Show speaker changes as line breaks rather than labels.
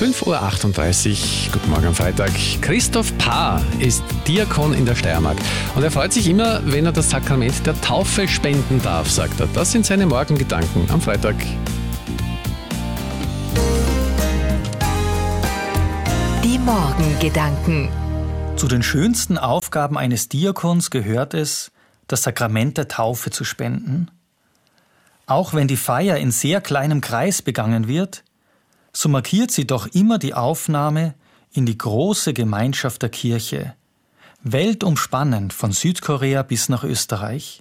5.38 Uhr, guten Morgen am Freitag. Christoph Paar ist Diakon in der Steiermark und er freut sich immer, wenn er das Sakrament der Taufe spenden darf, sagt er. Das sind seine Morgengedanken am Freitag.
Die Morgengedanken.
Zu den schönsten Aufgaben eines Diakons gehört es, das Sakrament der Taufe zu spenden. Auch wenn die Feier in sehr kleinem Kreis begangen wird, so markiert sie doch immer die Aufnahme in die große Gemeinschaft der Kirche, weltumspannend von Südkorea bis nach Österreich.